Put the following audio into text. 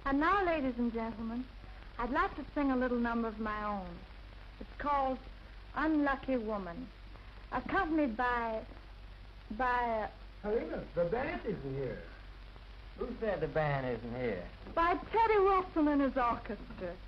And now, ladies and gentlemen, I'd like to sing a little number of my own. It's called Unlucky Woman, accompanied by Helena, the band isn't here. Who said the band isn't here? Teddy Wilson and his orchestra.